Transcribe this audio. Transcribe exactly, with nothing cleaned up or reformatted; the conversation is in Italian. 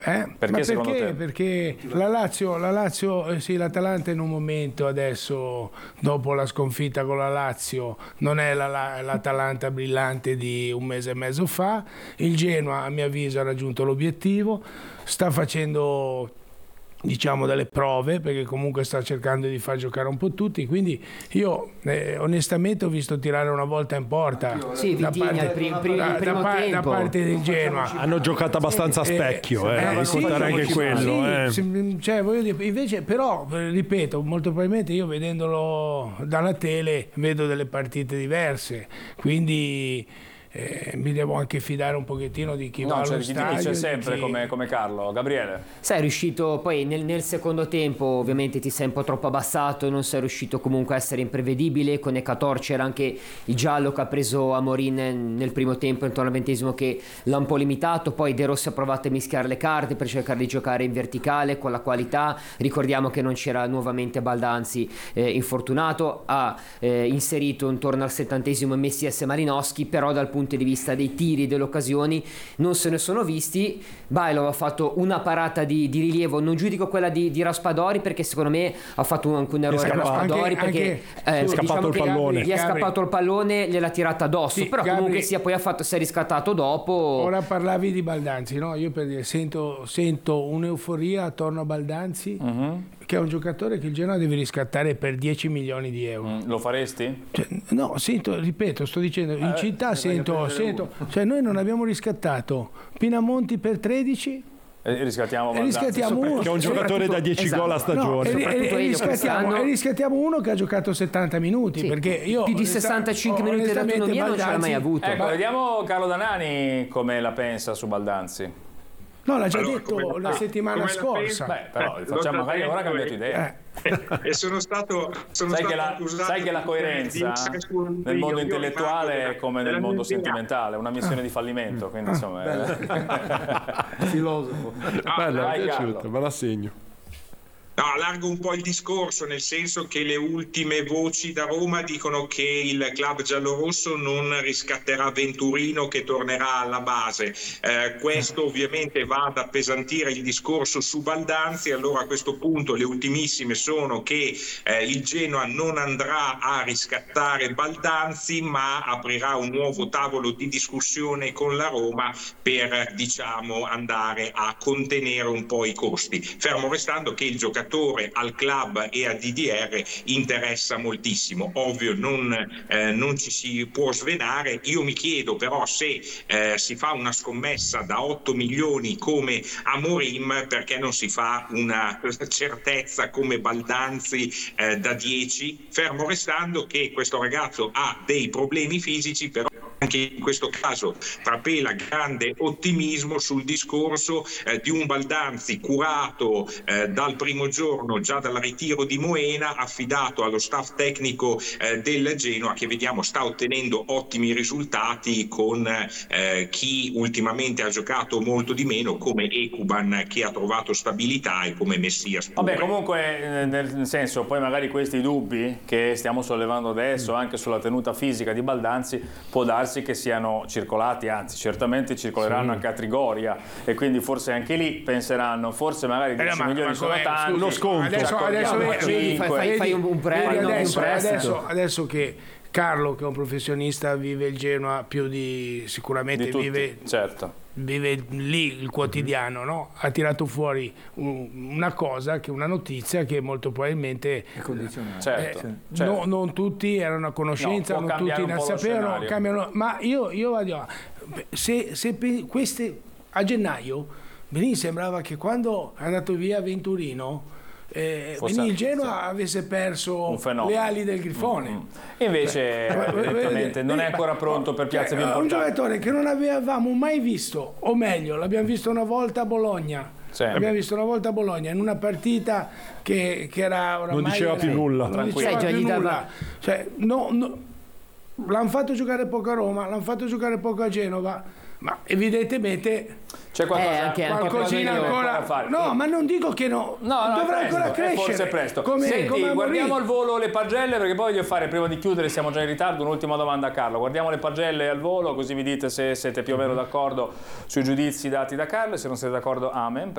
Eh? Perché, Ma secondo perché? te? Perché la Lazio, la Lazio eh sì, l'Atalanta in un momento adesso, dopo la sconfitta con la Lazio, non è la, la, l'Atalanta brillante di un mese e mezzo fa. Il Genoa, a mio avviso, ha raggiunto l'obiettivo, sta facendo, diciamo, delle prove, perché comunque sta cercando di far giocare un po' tutti, quindi io eh, onestamente ho visto tirare una volta in porta sì, da, Vitigna, parte, il prim- prim- da, il primo da, tempo. da parte del Genoa. Hanno giocato abbastanza a specchio, eh, Eh, eh, sì, contare anche sì, quello. eh. sì, cioè, voglio dire, invece, però, ripeto, molto probabilmente io vedendolo dalla tele vedo delle partite diverse, quindi eh, mi devo anche fidare un pochettino di chi No, va allo c'è chi ti stadio. dice di sempre chi- come, come Carlo. Gabriele? Sei riuscito poi nel, nel secondo tempo, ovviamente ti sei un po' troppo abbassato, non sei riuscito comunque a essere imprevedibile. Con Ekator c'era anche il giallo che ha preso Amorin nel primo tempo, intorno al ventesimo, che l'ha un po' limitato. Poi De Rossi ha provato a mischiare le carte per cercare di giocare in verticale con la qualità. Ricordiamo che non c'era nuovamente Baldanzi, eh, infortunato. Ha eh, inserito intorno al settantesimo Messias e Malinowski, però dal punto di vista dei tiri, delle occasioni non se ne sono visti. Bailov ha fatto una parata di, di rilievo, non giudico quella di, di Raspadori, perché secondo me ha fatto anche un errore Raspadori, anche- perché anche- eh, è scappato diciamo il che pallone. gli è Gabri. scappato il pallone, gliel'ha tirata addosso, Sì, però Gabri. comunque sia poi ha fatto, si è riscattato dopo. Ora parlavi di Baldanzi, no? Io per dire, sento, sento un'euforia attorno a Baldanzi, Mhm. che è un giocatore che il Genoa deve riscattare per dieci milioni di euro. Mm, Lo faresti? Cioè, no, sento, ripeto, sto dicendo, in Eh, città ne sento, voglio prendere sento, cioè noi non abbiamo riscattato Pinamonti per tredici E riscattiamo e Baldanzi. riscattiamo uno. Che è un giocatore da dieci Esatto. gol a No, stagione. e, e- Soprattutto e io riscattiamo, quest'anno- e riscattiamo uno che ha giocato settanta minuti, Sì, perché io più di onesta- sessantacinque minuti di onestamente autonomia non ce l'ha mai Baldanzi- avuto. Ecco, vediamo Carlo Danani come la pensa su Baldanzi. No, l'ha già Allora, detto come la- la settimana come la scorsa. pensa? Beh, però Eh, facciamo, l'ho magari detto ora ha e- cambiato idea. Eh. E sono stato, sono Sai stato che, la, accusato sai che la di- coerenza di- di- nel mondo io- io intellettuale rimango è come della nel mondo mia idea. sentimentale, una missione di fallimento, quindi insomma... eh. Filosofo. Bello, vai, mi è piaciuto, Carlo. me la segno. No, allargo un po' il discorso, nel senso che le ultime voci da Roma dicono che il club giallorosso non riscatterà Venturino, che tornerà alla base. Eh, questo ovviamente va ad appesantire il discorso su Baldanzi. Allora a questo punto le ultimissime sono che eh, il Genoa non andrà a riscattare Baldanzi, ma aprirà un nuovo tavolo di discussione con la Roma per, diciamo, andare a contenere un po' i costi, fermo restando che il giocatore al club e a D D R interessa moltissimo. Ovvio, non, eh, non ci si può svenare. Io mi chiedo però se eh, si fa una scommessa da otto milioni come Amorim, perché non si fa una certezza come Baldanzi eh, da dieci, fermo restando che questo ragazzo ha dei problemi fisici, però anche in questo caso trapela grande ottimismo sul discorso eh, di un Baldanzi curato eh, dal primo giorno, già dal ritiro di Moena, affidato allo staff tecnico eh, del Genoa, che vediamo sta ottenendo ottimi risultati con eh, chi ultimamente ha giocato molto di meno, come Ekuban, che ha trovato stabilità, e come Messias pure. Vabbè, comunque, eh, nel senso, poi magari questi dubbi che stiamo sollevando adesso anche sulla tenuta fisica di Baldanzi può darsi che siano circolati, anzi certamente circoleranno Sì. anche a Trigoria, e quindi forse anche lì penseranno, forse magari dieci ma- milioni ma sono com'è? tanti, Scusi, Uno sconto. Adesso, adesso, accordiamo vedi, vedi, fai- fai- fai un- un pre- vedi, no, un adesso, prestito. adesso, adesso che Carlo, che è un professionista, vive il Genoa più di sicuramente di tutti, vive, certo. vive lì il quotidiano, no? Ha tirato fuori un- una cosa, che una notizia che molto probabilmente È condizionato. Certo, eh, certo. no- non tutti erano a conoscenza, No, può non tutti cambiare ne un po' lo sapevano, scenario. cambiano, ma io, io vado, se, se pe- queste a gennaio mi sembrava che quando è andato via Venturino eh, Fosse- quindi il Genoa sì. avesse perso Un fenomeno. le ali del Grifone. Mm. Invece Eh, evidentemente non è vedi, ancora ma- pronto per piazze cioè, più un importanti. giocatore che non avevamo mai visto, o meglio l'abbiamo visto una volta a Bologna. Sì. L'abbiamo visto una volta a Bologna in una partita che, che era oramai Non diceva più era- nulla. non Tranquillo. diceva Cioè, già più gli dava- nulla. Cioè, no, no, l'hanno fatto giocare poco a Roma, l'hanno fatto giocare poco a Genova, ma evidentemente C'è qualcosa, Eh, anche- anche qualcosina Pasolini ancora da fare. no, ma non dico che no, No, no, dovrà è presto, ancora è crescere, forse presto. come, Senti, come Amorim. guardiamo al volo le pagelle, perché poi voglio fare, prima di chiudere, siamo già in ritardo, un'ultima domanda a Carlo. Guardiamo le pagelle al volo, così mi dite se siete più o meno d'accordo sui giudizi dati da Carlo, e se non siete d'accordo, amen.